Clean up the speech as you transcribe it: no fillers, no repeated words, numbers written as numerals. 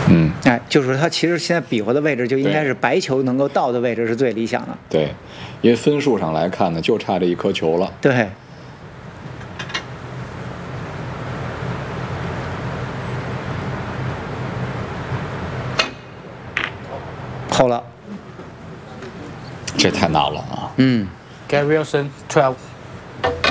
哎，就是他其实现在比划的位置就应该是白球能够到的位置是最理想的。 对，因为分数上来看呢，就差这一颗球了。 对。扣了。 这太难了啊。 嗯。 Gary Wilson 12.